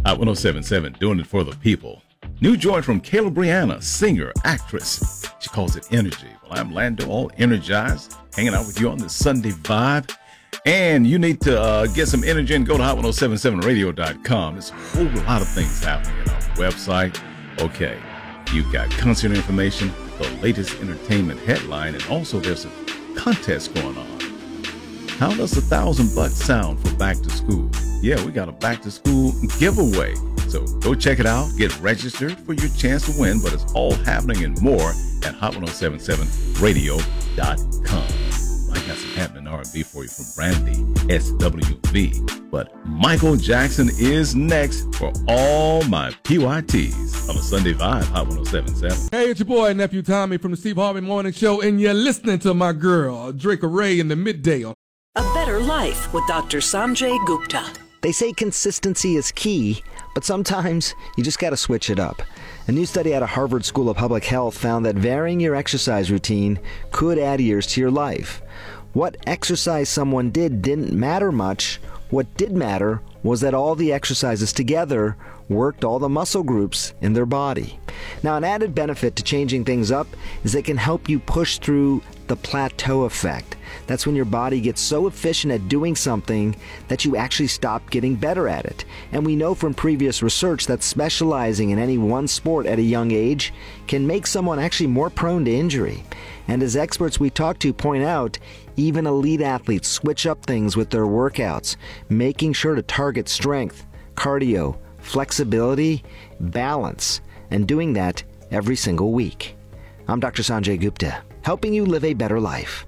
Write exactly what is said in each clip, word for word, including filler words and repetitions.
Hot one oh seven point seven, doing it for the people. New joint from Kayla Brianna, singer, actress. She calls it Energy. Well, I'm Lando, all energized, hanging out with you on this Sunday vibe. And you need to uh, get some energy and go to hot ten seventy-seven radio dot com. There's a whole lot of things happening on our website. Okay, you've got concert information, the latest entertainment headline, and also there's a contest going on. How does a thousand bucks sound for back to school? Yeah, we got a back to school giveaway. So go check it out, get registered for your chance to win, but it's all happening and more at hot ten seventy-seven radio dot com. I got some happening R and B for you from Brandy, S W V. But Michael Jackson is next for all my P Y Ts on a Sunday Vibe, Hot ten seventy-seven. Hey, it's your boy, Nephew Tommy from the Steve Harvey Morning Show, and you're listening to my girl, Drake Ray in the midday. A Better Life with Doctor Sanjay Gupta. They say consistency is key, but sometimes you just got to switch it up. A new study out of Harvard School of Public Health found that varying your exercise routine could add years to your life. What exercise someone did didn't matter much. What did matter was that all the exercises together worked all the muscle groups in their body. Now, an added benefit to changing things up is they can help you push through the plateau effect. That's when your body gets so efficient at doing something that you actually stop getting better at it. And we know from previous research that specializing in any one sport at a young age can make someone actually more prone to injury. And as experts we talk to point out, even elite athletes switch up things with their workouts, making sure to target strength, cardio, flexibility, balance, and doing that every single week. I'm Doctor Sanjay Gupta, helping you live a better life.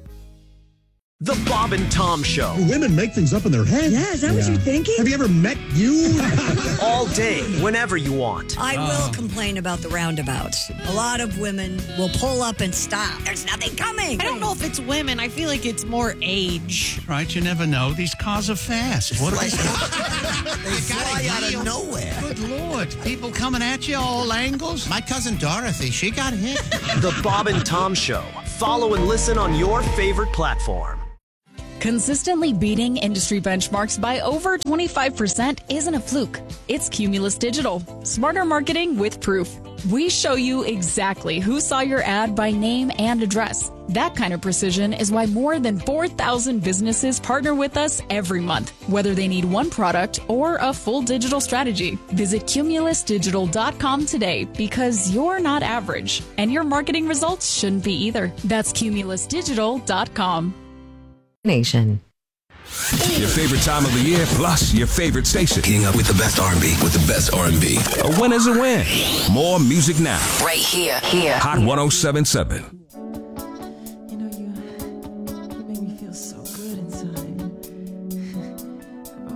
The Bob and Tom Show. Women make things up in their head. Yeah, is that yeah. what you're thinking? Have you ever met you? All day, whenever you want. I oh. will complain about the roundabouts. A lot of women will pull up and stop. There's nothing coming. I don't know if it's women. I feel like it's more age. Right, you never know. These cars are fast. What like, they fly out of nowhere. Good Lord. People coming at you all angles. My cousin Dorothy, she got hit. The Bob and Tom Show. Follow and listen on your favorite platform. Consistently beating industry benchmarks by over twenty-five percent isn't a fluke. It's Cumulus Digital. Smarter marketing with proof. We show you exactly who saw your ad by name and address. That kind of precision is why more than four thousand businesses partner with us every month, whether they need one product or a full digital strategy. Visit cumulus digital dot com today because you're not average, and your marketing results shouldn't be either. That's cumulus digital dot com. Nation. Your favorite time of the year, plus your favorite station. Getting up with the best R and B, with the best R and B. A win is a win. More music now. Right here, here. Hot ten seventy-seven.